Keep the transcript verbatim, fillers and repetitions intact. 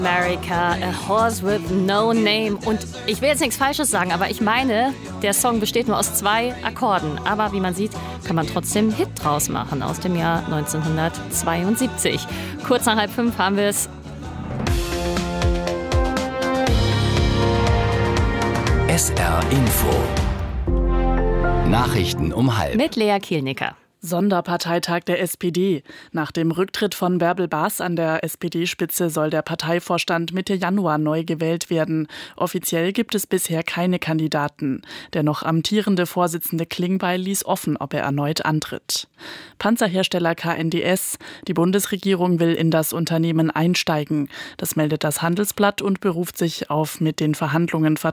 America, a horse with no name. Und ich will jetzt nichts Falsches sagen, aber ich meine, der Song besteht nur aus zwei Akkorden. Aber wie man sieht, kann man trotzdem einen Hit draus machen aus dem Jahr neunzehnhundertzweiundsiebzig. Kurz nach halb fünf haben wir es. S R Info. Nachrichten um halb. Mit Lea Kielnicker. Sonderparteitag der S P D. Nach dem Rücktritt von Bärbel Baas an der S P D-Spitze soll der Parteivorstand Mitte Januar neu gewählt werden. Offiziell gibt es bisher keine Kandidaten. Der noch amtierende Vorsitzende Klingbeil ließ offen, ob er erneut antritt. Panzerhersteller K N D S. Die Bundesregierung will in das Unternehmen einsteigen. Das meldet das Handelsblatt und beruft sich auf mit den Verhandlungen